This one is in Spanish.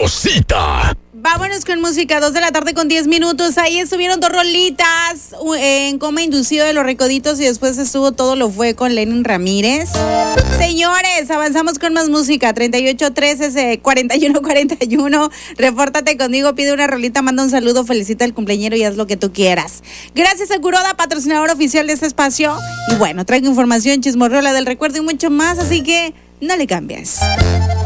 sabrosita. Vámonos con música, 2 de la tarde con 10 minutos. Ahí estuvieron 2 rolitas en coma inducido de Los Recoditos y después estuvo Todo lo fue con Lenin Ramírez. Señores, avanzamos con más música. 3813-4141. Repórtate conmigo, pide una rolita, manda un saludo, felicita al cumpleañero y haz lo que tú quieras. Gracias a Curoda, patrocinador oficial de este espacio. Y bueno, traigo información, chismorrola del recuerdo y mucho más, así que no le cambies.